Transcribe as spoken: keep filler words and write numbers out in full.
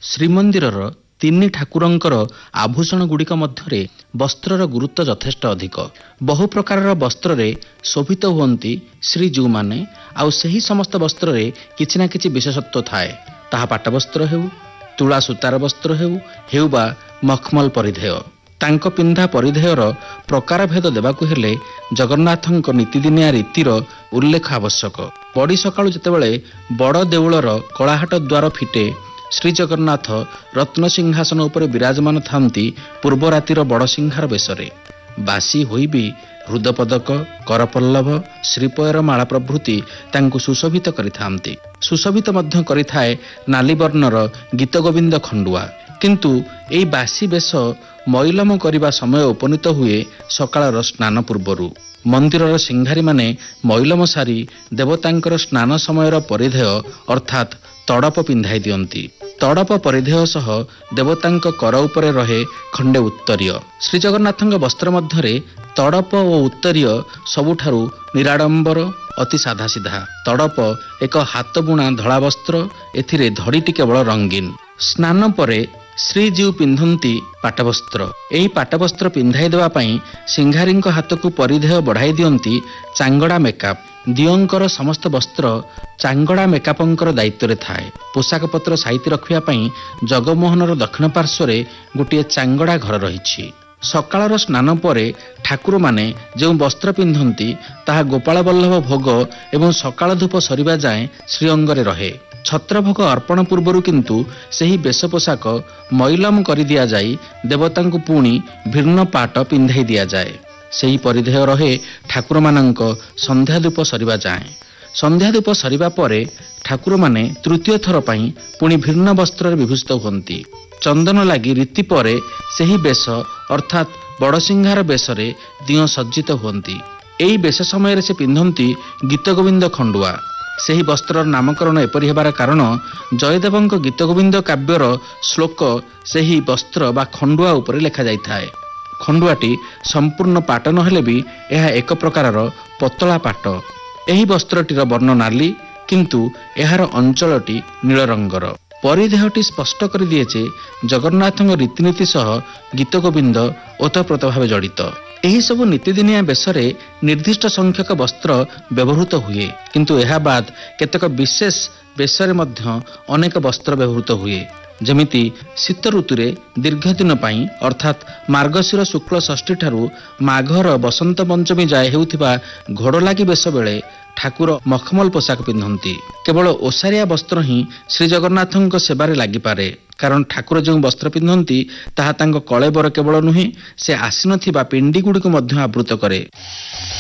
ଶ୍ରୀମନ୍ଦିରର ତିନି ଠାକୁରଙ୍କର ଆଭୂଷଣ ଗୁଡ଼ିକ ମଧ୍ୟରେ ବସ୍ତ୍ରର ଗୁରୁତ୍ୱ ଯଥେଷ୍ଟ ଅଧିକ। ବହୁ ପ୍ରକାରର ବସ୍ତ୍ରରେ ଶୋଭିତ ହୁଅନ୍ତି ଶ୍ରୀଜୀଉମାନେ, ଆଉ ସେହି ସମସ୍ତ ବସ୍ତ୍ରରେ କିଛି ନା କିଛି ବିଶେଷତ୍ୱ ଥାଏ। ତାହା ପାଟବସ୍ତ୍ର ହେଉ, ତୁଳା ସୂତାର ବସ୍ତ୍ର ହେଉ ହେଉ ବା ମଖମଲ ପରିଧେୟ। ତାଙ୍କ ପିନ୍ଧା ପରିଧେୟର ପ୍ରକାରଭେଦ ଦେବାକୁ ହେଲେ ଜଗନ୍ନାଥଙ୍କ ନୀତିଦିନିଆ ରୀତିର ଉଲ୍ଲେଖ ଆବଶ୍ୟକ। ବଡ଼ି ସକାଳୁ ଯେତେବେଳେ ବଡ଼ ଦେଉଳର କଳାହାଟ ଦ୍ୱାର ଫିଟେ, ଶ୍ରୀଜଗନ୍ନାଥ ରତ୍ନସିଂହାସନ ଉପରେ ବିରାଜମାନ ଥାନ୍ତି ପୂର୍ବ ରାତିର ବଡ଼ସିଂହାର ବେଶରେ। ବାସି ହୋଇ ବି ହୃଦପଦକ, କରପଲ୍ଲଭ, ଶ୍ରୀପୟର ମାଳା ପ୍ରଭୃତି ତାଙ୍କୁ ସୁଶୋଭିତ କରିଥାନ୍ତି। ସୁଶୋଭିତ ମଧ୍ୟ କରିଥାଏ ନାଲିବର୍ଣ୍ଣର ଗୀତଗୋବିନ୍ଦ ଖଣ୍ଡୁଆ। କିନ୍ତୁ ଏହି ବାସି ବେଶ ମଇଲମ କରିବା ସମୟ ଉପନୀତ ହୁଏ ସକାଳର ସ୍ନାନ ପୂର୍ବରୁ। ମନ୍ଦିରର ସିଂହାରୀମାନେ ମଇଲମ ସାରି ଦେବତାଙ୍କର ସ୍ନାନ ସମୟର ପରିଧେୟ ଅର୍ଥାତ୍ ତଡ଼ପ ପିନ୍ଧାଇ ଦିଅନ୍ତି। ତଡ଼ପ ପରିଧେୟ ସହ ଦେବତାଙ୍କ କର ଉପରେ ରହେ ଖଣ୍ଡେ ଉତ୍ତରୀୟ। ଶ୍ରୀଜଗନ୍ନାଥଙ୍କ ବସ୍ତ୍ର ମଧ୍ୟରେ ତଡ଼ପ ଓ ଉତ୍ତରୀୟ ସବୁଠାରୁ ନିରାଡ଼ମ୍ବର, ଅତି ସାଧାସିଧା। ତଡ଼ପ ଏକ ହାତବୁଣା ଧଳା ବସ୍ତ୍ର, ଏଥିରେ ଧଡ଼ିଟି କେବଳ ରଙ୍ଗୀନ। ସ୍ନାନ ପରେ ଶ୍ରୀଜୀଉ ପିନ୍ଧନ୍ତି ପାଟବସ୍ତ୍ର। ଏହି ପାଟବସ୍ତ୍ର ପିନ୍ଧାଇ ଦେବା ପାଇଁ ସିଂହାରୀଙ୍କ ହାତକୁ ପରିଧେୟ ବଢ଼ାଇ ଦିଅନ୍ତି ଚାଙ୍ଗଡ଼ା ମେକାପ। ଦିଅଙ୍କର ସମସ୍ତ ବସ୍ତ୍ର ଚାଙ୍ଗଡ଼ା ମେକାପଙ୍କର ଦାୟିତ୍ୱରେ ଥାଏ। ପୋଷାକପତ୍ର ସାଇତି ରଖିବା ପାଇଁ ଜଗମୋହନର ଦକ୍ଷିଣ ପାର୍ଶ୍ୱରେ ଗୋଟିଏ ଚାଙ୍ଗଡ଼ା ଘର ରହିଛି। ସକାଳର ସ୍ନାନ ପରେ ଠାକୁରମାନେ ଯେଉଁ ବସ୍ତ୍ର ପିନ୍ଧନ୍ତି ତାହା ଗୋପାଳବଲ୍ଲଭ ଭୋଗ ଏବଂ ସକାଳ ଧୂପ ସରିବା ଯାଏଁ ଶ୍ରୀଅଙ୍ଗରେ ରହେ। ଛତ୍ରଭୋଗ ଅର୍ପଣ ପୂର୍ବରୁ କିନ୍ତୁ ସେହି ବେଶ ପୋଷାକ ମଇଲମ କରିଦିଆଯାଇ ଦେବତାଙ୍କୁ ପୁଣି ଭିନ୍ନ ପାଟ ପିନ୍ଧାଇ ଦିଆଯାଏ। ସେହି ପରିଧେୟ ରହେ ଠାକୁରମାନଙ୍କ ସନ୍ଧ୍ୟାଧୂପ ସରିବା ଯାଏଁ। ସନ୍ଧ୍ୟାଧୂପ ସରିବା ପରେ ଠାକୁରମାନେ ତୃତୀୟ ଥର ପାଇଁ ପୁଣି ଭିନ୍ନ ବସ୍ତ୍ରରେ ବିଭୂଷିତ ହୁଅନ୍ତି। ଚନ୍ଦନ ଲାଗି ରୀତି ପରେ ସେହି ବେଶ ଅର୍ଥାତ୍ ବଡ଼ସିଂହାର ବେଶରେ ଦିଅଁ ସଜ୍ଜିତ ହୁଅନ୍ତି। ଏହି ବେଶ ସମୟରେ ସେ ପିନ୍ଧନ୍ତି ଗୀତଗୋବିନ୍ଦ ଖଣ୍ଡୁଆ। ସେହି ବସ୍ତ୍ରର ନାମକରଣ ଏପରି ହେବାର କାରଣ ଜୟଦେବଙ୍କ ଗୀତଗୋବିନ୍ଦ କାବ୍ୟର ଶ୍ଲୋକ ସେହି ବସ୍ତ୍ର ବା ଖଣ୍ଡୁଆ ଉପରେ ଲେଖାଯାଇଥାଏ। ଖଣ୍ଡୁଆଟି ସମ୍ପୂର୍ଣ୍ଣ ପାଟ ନହେଲେ ବି ଏହା ଏକ ପ୍ରକାରର ପତଳା ପାଟ। ଏହି ବସ୍ତ୍ରଟିର ବର୍ଣ୍ଣ ନାଲି, କିନ୍ତୁ ଏହାର ଅଞ୍ଚଳଟି ନୀଳ ରଙ୍ଗର। ପରିଧେୟଟି ସ୍ପଷ୍ଟ କରିଦିଏ ଯେ ଜଗନ୍ନାଥଙ୍କ ରୀତିନୀତି ସହ ଗୀତଗୋବିନ୍ଦ ଓତପ୍ରୋତ ଭାବେ ଜଡ଼ିତ। ଏହିସବୁ ନୀତିଦିନିଆ ବେଶରେ ନିର୍ଦ୍ଦିଷ୍ଟ ସଂଖ୍ୟକ ବସ୍ତ୍ର ବ୍ୟବହୃତ ହୁଏ, କିନ୍ତୁ ଏହା ବାଦ କେତେକ ବିଶେଷ ବେଶରେ ମଧ୍ୟ ଅନେକ ବସ୍ତ୍ର ବ୍ୟବହୃତ ହୁଏ। ଯେମିତି ଶୀତ ଋତୁରେ ଦୀର୍ଘ ଦିନ ପାଇଁ ଅର୍ଥାତ୍ ମାର୍ଗଶିର ଶୁକ୍ଳ ଷଷ୍ଠୀ ଠାରୁ ମାଘର ବସନ୍ତ ପଞ୍ଚମୀ ଯାଏ ହେଉଥିବା ଘୋଡ଼ଲାଗି ବେଶ ବେଳେ ଠାକୁର ମଖମଲ ପୋଷାକ ପିନ୍ଧନ୍ତି। କେବଳ ଓସାରିଆ ବସ୍ତ୍ର ହିଁ ଶ୍ରୀଜଗନ୍ନାଥଙ୍କ ସେବାରେ ଲାଗିପାରେ, କାରଣ ଠାକୁର ଯେଉଁ ବସ୍ତ୍ର ପିନ୍ଧନ୍ତି ତାହା ତାଙ୍କ କଳେବର କେବଳ ନୁହେଁ, ସେ ଆସିନଥିବା ପିଣ୍ଡିଗୁଡ଼ିକୁ ମଧ୍ୟ ଆବୃତ କରେ।